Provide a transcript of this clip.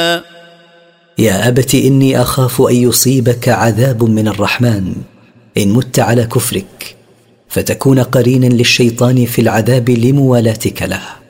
يا أبت إني أخاف أن يصيبك عذاب من الرحمن إن مت على كفرك فتكون قرينا للشيطان في العذاب لموالاتك له.